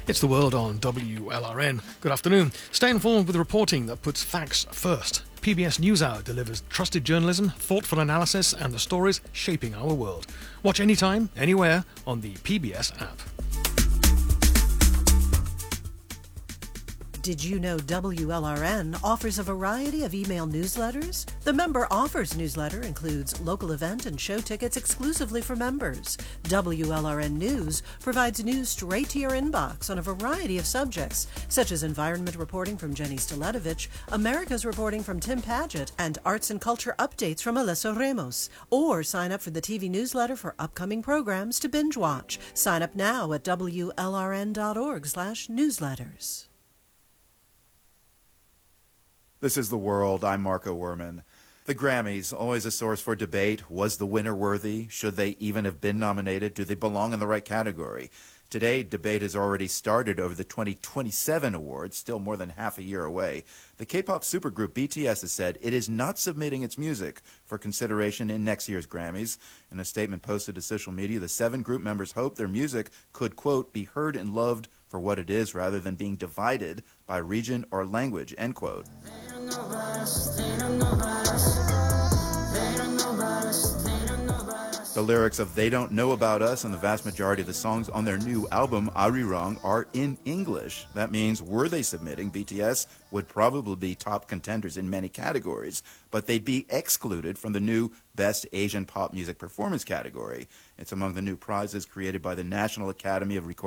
It's the world on WLRN. Good afternoon. Stay informed with reporting that puts facts first. PBS NewsHour delivers trusted journalism, thoughtful analysis, and the stories shaping our world. Watch anytime, anywhere on the PBS app. Did you know WLRN offers a variety of email newsletters? The Member Offers newsletter includes local event and show tickets exclusively for members. WLRN News provides news straight to your inbox on a variety of subjects, such as environment reporting from Jenny Staletovich, America's reporting from Tim Paget, and arts and culture updates from Alessa Ramos. Or sign up for the TV newsletter for upcoming programs to binge watch. Sign up now at WLRN.org/newsletters. This is The World. I'm Marco Werman. The Grammys, always a source for debate. Was the winner worthy? Should they even have been nominated? Do they belong in the right category? Today, debate has already started over the 2027 awards, still more than half a year away. The K-pop supergroup BTS has said it is not submitting its music for consideration in next year's Grammys. In a statement posted to social media, the 7 group members hope their music could, quote, be heard and loved for what it is rather than being divided by region or language, end quote. The lyrics of They Don't Know About Us and the vast majority of the songs on their new album, Arirang, are in English. That means, were they submitting, BTS would probably be top contenders in many categories, but they'd be excluded from the new Best Asian Pop Music Performance category. It's among the new prizes created by the National Academy of Recording